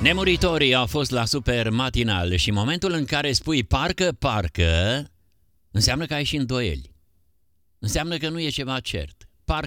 Nemuritorii au fost la super matinal și în momentul în care spui parcă, înseamnă că ai și îndoieli. Înseamnă că nu e ceva cert.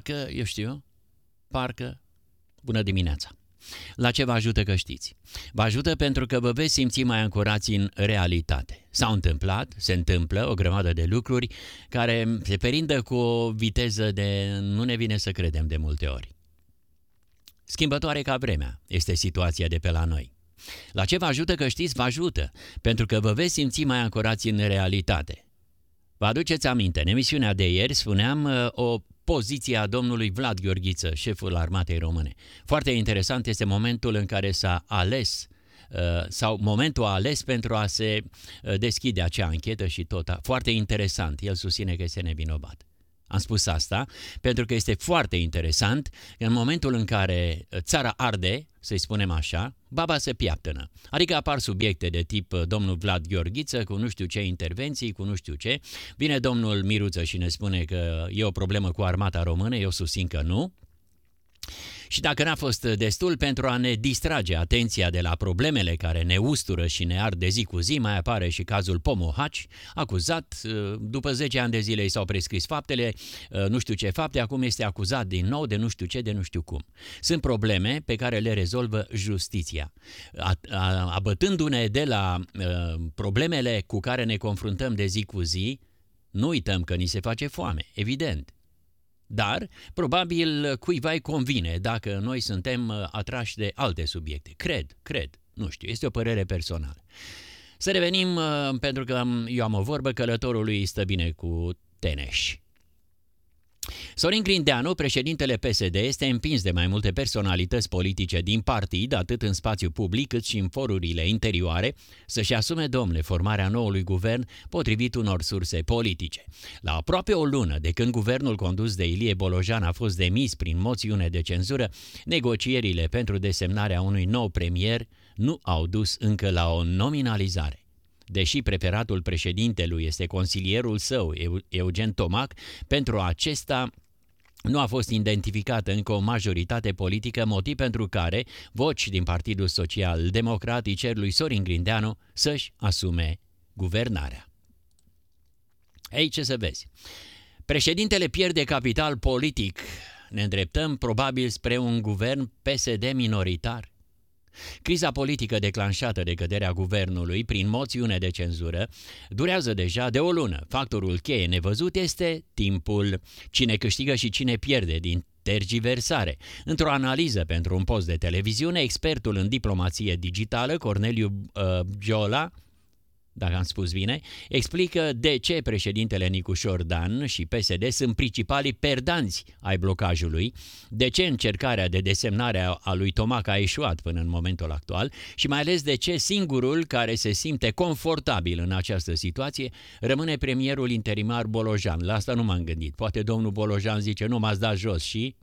Parcă, bună dimineața. La ce vă ajută că știți? Vă ajută pentru că vă veți simți mai ancorați în realitate. Se întâmplă o grămadă de lucruri care se perindă cu o viteză de nu ne vine să credem de multe ori. Schimbătoare ca vremea este situația de pe la noi. La ce vă ajută că știți? Vă ajută pentru că vă veți simți mai ancorați în realitate. Vă aduceți aminte, în emisiunea de ieri spuneam o poziție a domnului Vlad Gheorghiță, șeful Armatei Române. Foarte interesant este momentul în care s-a ales sau momentul ales pentru a se deschide acea anchetă și tot. Foarte interesant, el susține că este nevinovat. Am spus asta pentru că este foarte interesant că în momentul în care țara arde, să-i spunem așa, baba se piaptănă. Adică apar subiecte de tip domnul Vlad Gheorghiță cu nu știu ce intervenții, cu nu știu ce. Vine domnul Miruță și ne spune că e o problemă cu armata română, eu susțin că nu. Și dacă n-a fost destul, pentru a ne distrage atenția de la problemele care ne ustură și ne ard de zi cu zi, mai apare și cazul Pomohaci, acuzat, după 10 ani de zile i s-au prescris faptele, nu știu ce fapte, acum este acuzat din nou de nu știu ce, de nu știu cum. Sunt probleme pe care le rezolvă justiția. Abătându-ne de la problemele cu care ne confruntăm de zi cu zi, nu uităm că ni se face foame, evident. Dar, probabil, cuiva îi convine dacă noi suntem atrași de alte subiecte. Cred, nu știu, este o părere personală. Să revenim, pentru că eu am o vorbă, călătorului îi stă bine cu teneș. Sorin Grindeanu, președintele PSD, este împins de mai multe personalități politice din partid, atât în spațiu public cât și în forurile interioare, să-și asume, domnule, formarea noului guvern potrivit unor surse politice. La aproape o lună de când guvernul condus de Ilie Bolojan a fost demis prin moțiune de cenzură, negocierile pentru desemnarea unui nou premier nu au dus încă la o nominalizare. Deși preferatul președintelui este consilierul său, Eugen Tomac, pentru acesta nu a fost identificată încă o majoritate politică, motiv pentru care voci din Partidul Social Democrat îi cer lui Sorin Grindeanu să-și asume guvernarea. Ei, ce să vezi? Președintele pierde capital politic. Ne îndreptăm probabil spre un guvern PSD minoritar. Criza politică declanșată de căderea guvernului prin moțiune de cenzură durează deja de o lună. Factorul cheie nevăzut este timpul. Cine câștigă și cine pierde din tergiversare. Într-o analiză pentru un post de televiziune, expertul în diplomație digitală, Corneliu Giola, dacă am spus bine, explică de ce președintele Nicușor Dan și PSD sunt principalii perdanți ai blocajului, de ce încercarea de desemnare a lui Tomac a eșuat până în momentul actual și mai ales de ce singurul care se simte confortabil în această situație rămâne premierul interimar Bolojan. La asta nu m-am gândit. Poate domnul Bolojan zice, nu m-ați dat jos și...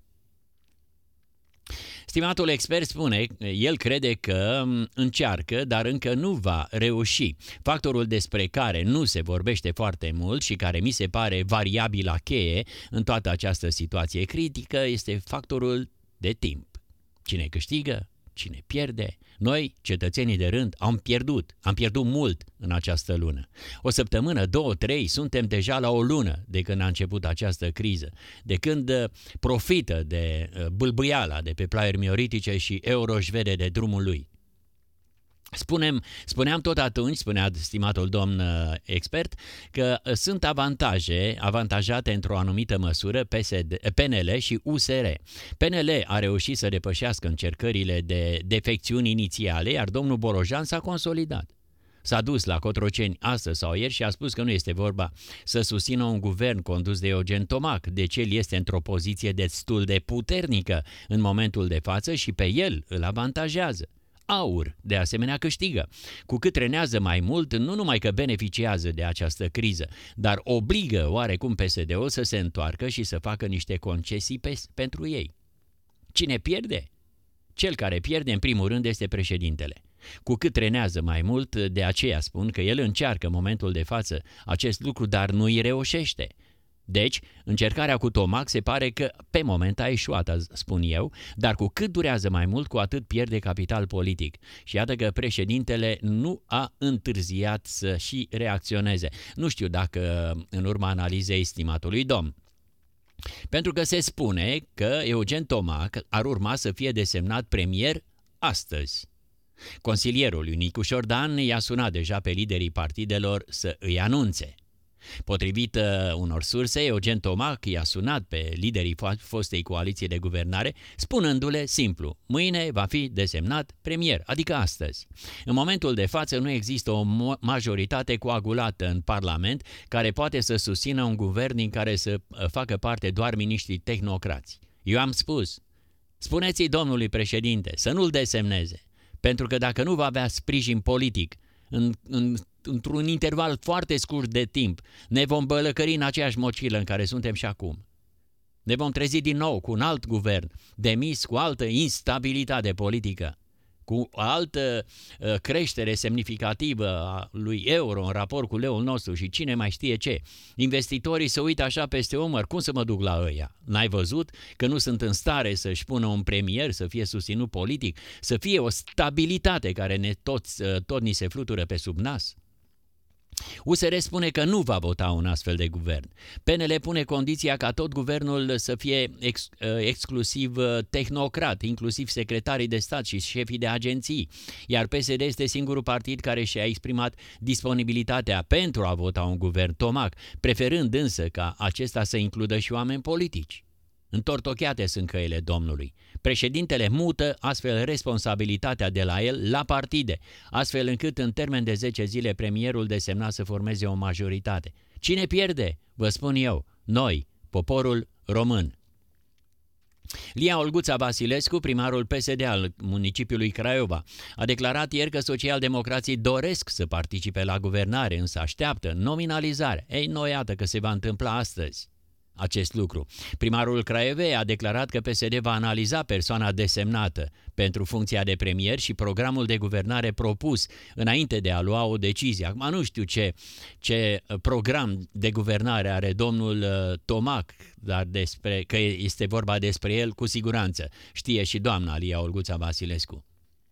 Stimatul expert spune, el crede că încearcă, dar încă nu va reuși. Factorul despre care nu se vorbește foarte mult și care mi se pare variabila cheie în toată această situație critică este factorul de timp. Cine câștigă, cine pierde. Noi, cetățenii de rând, am pierdut mult în această lună. O săptămână, 2-3, suntem deja la o lună de când a început această criză, de când profită de bâlbâiala de pe plaiuri mioritice și euro își vede de drumul lui. Spuneam tot atunci, spunea stimatul domn expert, că sunt avantajate într-o anumită măsură PNL și USR. PNL a reușit să depășească încercările de defecțiuni inițiale, iar domnul Bolojan s-a consolidat. S-a dus la Cotroceni astăzi sau ieri și a spus că nu este vorba să susțină un guvern condus de Eugen Tomac, deci el este într-o poziție destul de puternică în momentul de față și pe el îl avantajează. AUR, de asemenea, câștigă. Cu cât trenează mai mult, nu numai că beneficiază de această criză, dar obligă oarecum PSD-ul să se întoarcă și să facă niște concesii pentru ei. Cine pierde? Cel care pierde, în primul rând, este președintele. Cu cât trenează mai mult, de aceea spun că el încearcă în momentul de față acest lucru, dar nu îi reușește. Deci, încercarea cu Tomac se pare că pe moment a eșuat, spun eu, dar cu cât durează mai mult, cu atât pierde capital politic. Și iată că președintele nu a întârziat să și reacționeze. Nu știu dacă în urma analizei estimatului domn. Pentru că se spune că Eugen Tomac ar urma să fie desemnat premier astăzi. Consilierul lui Nicu Șordan i-a sunat deja pe liderii partidelor să îi anunțe. Potrivit unor surse, Eugen Tomac i-a sunat pe liderii fostei coaliții de guvernare, spunându-le simplu: mâine va fi desemnat premier, adică astăzi. În momentul de față nu există o majoritate coagulată în Parlament care poate să susțină un guvern din care să facă parte doar miniștrii tehnocrați. Eu am spus: spuneți-i domnului președinte să nu-l desemneze, pentru că dacă nu va avea sprijin politic într-un interval foarte scurt de timp, ne vom bălăcări în aceeași mocilă în care suntem și acum. Ne vom trezi din nou cu un alt guvern, demis, cu altă instabilitate politică, cu altă creștere semnificativă a lui euro în raport cu leul nostru și cine mai știe ce. Investitorii se uită așa peste umăr: cum să mă duc la ăia? N-ai văzut că nu sunt în stare să-și pună un premier, să fie susținut politic, să fie o stabilitate care tot ni se flutură pe sub nas? USR spune că nu va vota un astfel de guvern. PNL pune condiția ca tot guvernul să fie exclusiv tehnocrat, inclusiv secretarii de stat și șefii de agenții, iar PSD este singurul partid care și-a exprimat disponibilitatea pentru a vota un guvern Tomac, preferând însă ca acesta să includă și oameni politici. Întortocheate sunt căile Domnului. Președintele mută astfel responsabilitatea de la el la partide, astfel încât în termen de 10 zile premierul desemnat să formeze o majoritate. Cine pierde? Vă spun eu, noi, poporul român. Lia Olguța Vasilescu, primarul PSD al municipiului Craiova, a declarat ieri că socialdemocrații doresc să participe la guvernare, însă așteaptă nominalizare. Ei, noi iată că se va întâmpla astăzi acest lucru. Primarul Craiovei a declarat că PSD va analiza persoana desemnată pentru funcția de premier și programul de guvernare propus înainte de a lua o decizie. Acum nu știu ce program de guvernare are domnul Tomac, dar că este vorba despre el, cu siguranță știe și doamna Lia Olguța Vasilescu.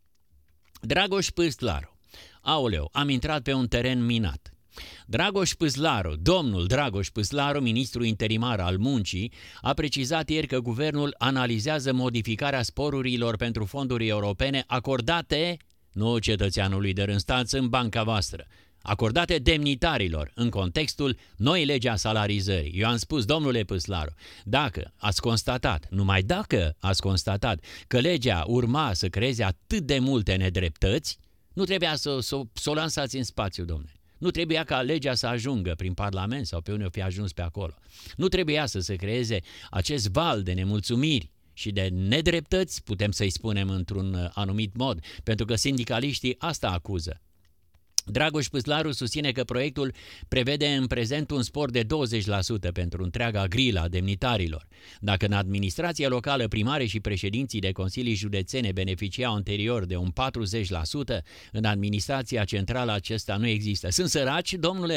Dragoș Pâslaru. Aoleu, am intrat pe un teren minat. Dragoș Pâslaru, domnul Dragoș Pâslaru, ministru interimar al muncii, a precizat ieri că guvernul analizează modificarea sporurilor pentru fonduri europene acordate, nu cetățeanului de rând, stați în banca voastră, acordate demnitarilor în contextul noi legi a salarizării. Eu am spus, domnule Pâslaru, dacă ați constatat, numai dacă ați constatat că legea urma să creeze atât de multe nedreptăți, nu trebuia să o lansați în spațiu, domnule. Nu trebuia ca legea să ajungă prin Parlament sau pe unde o fi ajuns pe acolo. Nu trebuia să se creeze acest val de nemulțumiri și de nedreptăți, putem să-i spunem într-un anumit mod, pentru că sindicaliștii asta acuză. Dragoș Pâslaru susține că proiectul prevede în prezent un spor de 20% pentru întreaga grilă a demnitarilor. Dacă în administrația locală primare și președinții de consilii județene beneficiau anterior de un 40%, în administrația centrală acesta nu există. Sunt săraci,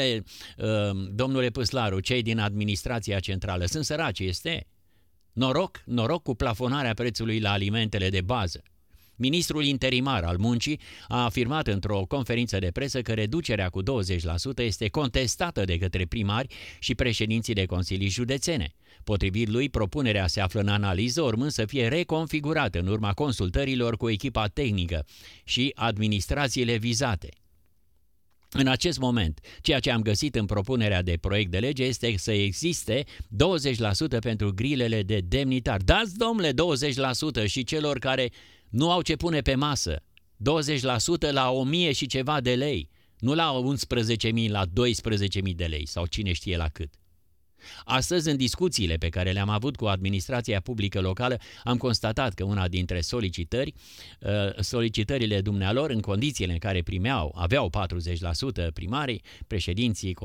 domnule Pâslaru, cei din administrația centrală? Sunt săraci, este? Noroc cu plafonarea prețului la alimentele de bază. Ministrul interimar al muncii a afirmat într-o conferință de presă că reducerea cu 20% este contestată de către primari și președinții de consilii județene. Potrivit lui, propunerea se află în analiză, urmând să fie reconfigurată în urma consultărilor cu echipa tehnică și administrațiile vizate. În acest moment, ceea ce am găsit în propunerea de proiect de lege este să existe 20% pentru grilele de demnitari. Dați, domnule, 20% și celor care nu au ce pune pe masă. 20% la 1000 și ceva de lei, nu la 11.000, la 12.000 de lei sau cine știe la cât. Astăzi, în discuțiile pe care le-am avut cu administrația publică locală, am constatat că una dintre solicitările dumnealor, în condițiile în care aveau 40% primarii, președinții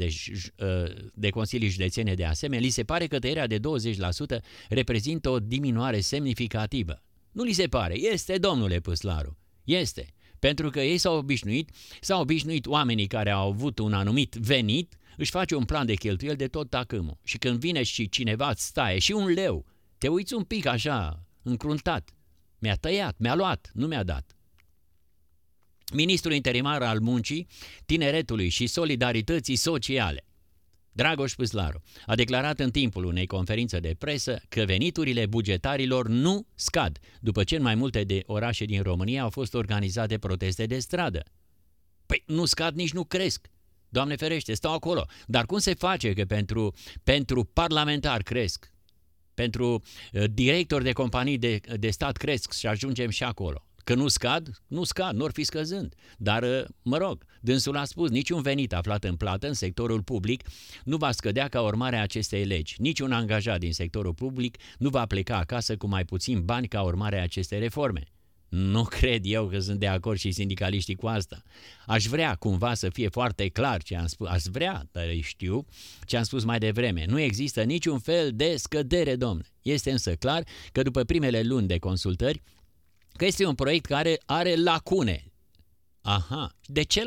de consilii județene de asemenea, li se pare că tăierea de 20% reprezintă o diminuare semnificativă. Nu li se pare? Este, domnule Pâslaru, este. Pentru că ei s-au obișnuit oamenii care au avut un anumit venit își face un plan de cheltuieli de tot tacâmul. Și când vine și cineva îți staie și un leu, te uiți un pic așa, încruntat. Mi-a tăiat, mi-a luat, nu mi-a dat. Ministrul interimar al Muncii, Tineretului și Solidarității Sociale, Dragoș Păslaru, a declarat în timpul unei conferințe de presă că veniturile bugetarilor nu scad, după ce în mai multe de orașe din România au fost organizate proteste de stradă. Păi nu scad, nici nu cresc. Doamne ferește, stau acolo. Dar cum se face că pentru parlamentari cresc, pentru directori de companii de stat cresc și ajungem și acolo? Că nu scad, nu or fi scăzând. Dar, mă rog, dânsul a spus, niciun venit aflat în plată în sectorul public nu va scădea ca urmare a acestei legi. Niciun angajat din sectorul public nu va pleca acasă cu mai puțin bani ca urmare a acestei reforme. Nu cred eu că sunt de acord și sindicaliștii cu asta. Aș vrea cumva să fie foarte clar ce am spus. Aș vrea, dar știu ce am spus mai devreme. Nu există niciun fel de scădere, domne. Este însă clar că după primele luni de consultări, că este un proiect care are lacune. Aha, de ce